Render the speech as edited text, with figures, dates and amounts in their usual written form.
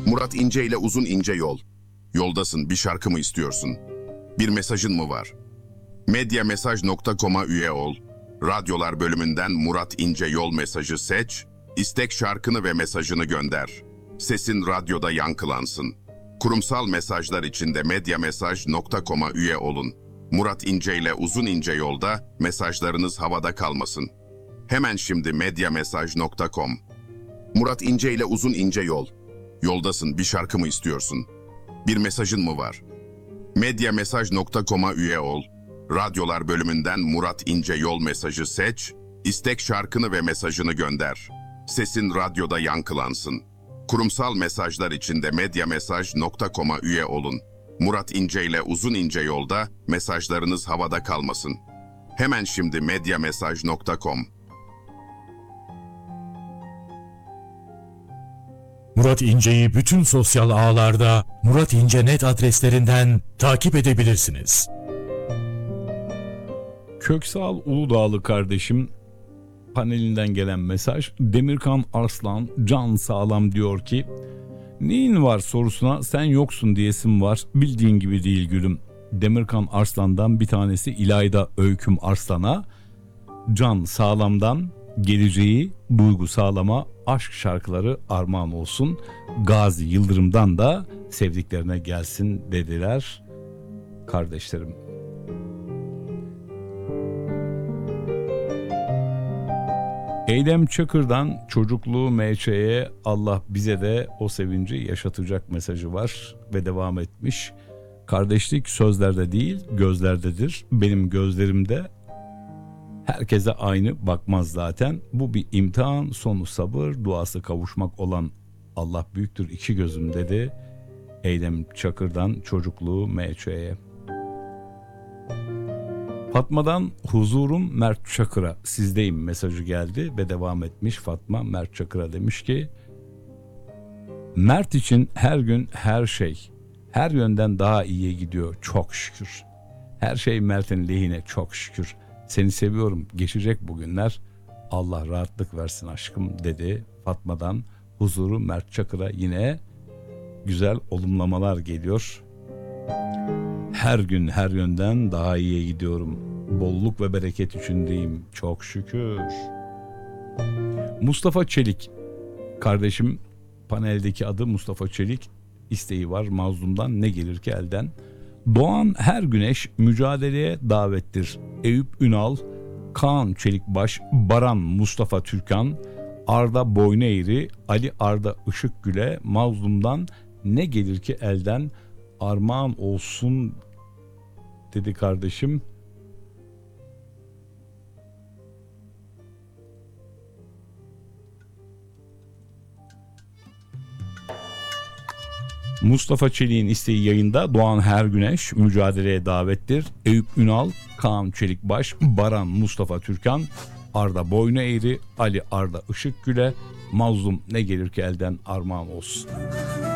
Murat İnce ile uzun ince yol. Yoldasın, bir şarkı mı istiyorsun? Bir mesajın mı var? Medyamesaj.com'a üye ol. Radyolar bölümünden Murat İnce yol mesajı seç. İstek şarkını ve mesajını gönder. Sesin radyoda yankılansın. Kurumsal mesajlar için de medyamesaj.com'a üye olun. Murat İnce ile uzun ince yolda mesajlarınız havada kalmasın. Hemen şimdi medyamesaj.com. Murat İnce ile uzun ince yol. Yoldasın, bir şarkı mı istiyorsun? Bir mesajın mı var? Medyamesaj.com'a üye ol. Radyolar bölümünden Murat İnce yol mesajı seç. İstek şarkını ve mesajını gönder. Sesin radyoda yankılansın. Kurumsal mesajlar için de medyamesaj.com'a üye olun. Murat İnce ile uzun ince yolda mesajlarınız havada kalmasın. Hemen şimdi medyamesaj.com. Murat İnce'yi bütün sosyal ağlarda Murat İnce.net adreslerinden takip edebilirsiniz. Köksal Uludağlı kardeşim panelinden gelen mesaj. Demirkan Arslan can sağlam diyor ki, neyin var sorusuna sen yoksun diyesim var, bildiğin gibi değil gülüm. Demirkan Arslan'dan bir tanesi İlayda Öyküm Arslan'a, can sağlamdan geleceği duygu sağlama aşk şarkıları armağan olsun. Gazi Yıldırım'dan da sevdiklerine gelsin dediler kardeşlerim. Eylem Çakır'dan çocukluğu MÇ'ye Allah bize de o sevinci yaşatacak mesajı var ve devam etmiş. Kardeşlik sözlerde değil gözlerdedir. Benim gözlerimde herkese aynı bakmaz zaten. Bu bir imtihan, sonu sabır, duası kavuşmak olan Allah büyüktür iki gözüm dedi. Eylem Çakır'dan çocukluğu MÇ'ye. Fatma'dan huzurum Mert Çakır'a sizdeyim mesajı geldi ve devam etmiş. Fatma Mert Çakır'a demiş ki, Mert için her gün her şey her yönden daha iyiye gidiyor çok şükür. Her şey Mert'in lehine çok şükür. Seni seviyorum, geçecek bu günler. Allah rahatlık versin aşkım dedi. Fatma'dan huzuru Mert Çakır'a yine güzel olumlamalar geliyor. Her gün her yönden daha iyiye gidiyorum. Bolluk ve bereket içindeyim. Çok şükür. Mustafa Çelik kardeşim, paneldeki adı Mustafa Çelik, isteği var mazlumdan ne gelir ki elden. Doğan her güneş mücadeleye davettir. Eyüp Ünal, Kaan Çelikbaş, Baran Mustafa Türkan, Arda Boyneğri, Ali Arda Işıkgül'e mazlumdan ne gelir ki elden armağan olsun dedi kardeşim. Mustafa Çelik'in isteği yayında. Doğan her güneş mücadeleye davettir. Eyüp Ünal, Kaan Çelikbaş, Baran Mustafa Türkan, Arda Boynu Eğri, Ali Arda Işıkgül'e mazlum ne gelir ki elden armağan olsun.